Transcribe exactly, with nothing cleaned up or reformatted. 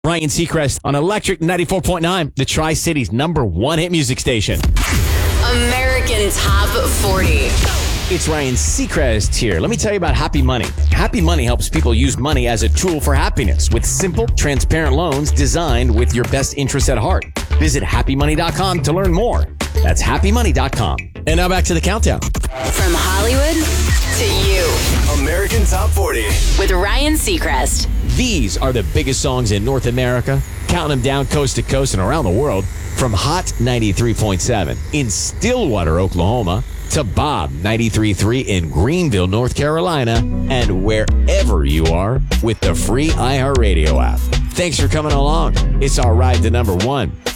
Ryan Seacrest on Electric ninety-four point nine, the Tri-Cities number one hit music station. American Top forty. It's Ryan Seacrest here. Let me tell you about Happy Money. Happy Money helps people use money as a tool for happiness with simple, transparent loans designed with your best interests at heart. Visit happy money dot com to learn more. That's happy money dot com. And now back to the countdown. From Hollywood to you. American Top forty. With Ryan Seacrest. These are the biggest songs in North America. Counting them down coast to coast and around the world. From Hot ninety-three point seven in Stillwater, Oklahoma, to Bob ninety-three point three in Greenville, North Carolina, and wherever you are with the free iHeartRadio app. Thanks for coming along. It's our ride to number one.